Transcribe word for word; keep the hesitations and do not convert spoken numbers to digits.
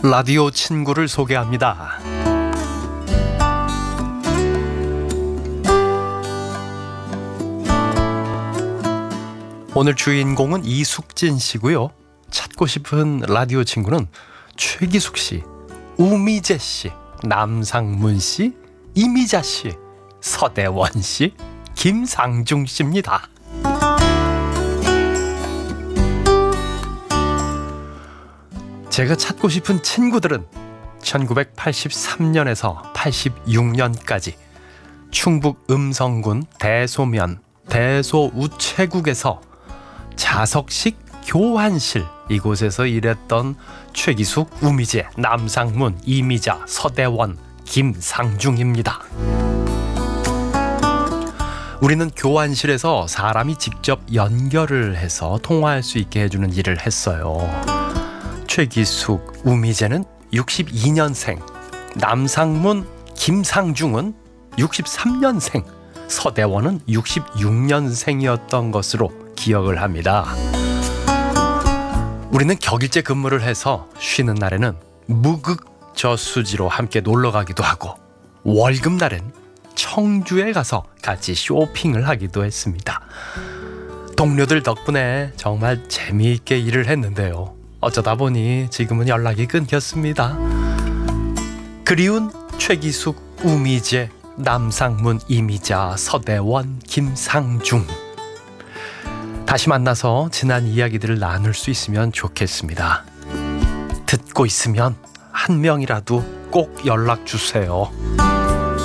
라디오 친구를 소개합니다. 오늘 주인공은 이숙진 씨고요. 찾고 싶은 라디오 친구는 최기숙 씨, 우미재 씨, 남상문 씨, 이미자 씨, 서대원 씨, 김상중 씨입니다. 제가 찾고 싶은 친구들은 천구백팔십삼 년에서 팔십육 년까지 충북 음성군 대소면 대소우체국에서 자석식 교환실 이곳에서 일했던 최기숙, 우미재, 남상문, 이미자, 서대원, 김상중입니다. 우리는 교환실에서 사람이 직접 연결을 해서 통화할 수 있게 해주는 일을 했어요. 최기숙, 우미재는 육십이 년생, 남상문, 김상중은 육십삼 년생, 서대원은 육십육 년생이었던 것으로 기억을 합니다. 우리는 격일제 근무를 해서 쉬는 날에는 무극저수지로 함께 놀러 가기도 하고 월급날엔 청주에 가서 같이 쇼핑을 하기도 했습니다. 동료들 덕분에 정말 재미있게 일을 했는데요. 어쩌다 보니 지금은 연락이 끊겼습니다. 그리운 최기숙, 우미재, 남상문, 이미자, 서대원, 김상중. 다시 만나서 지난 이야기들을 나눌 수 있으면 좋겠습니다. 듣고 있으면 한 명이라도 꼭 연락 주세요.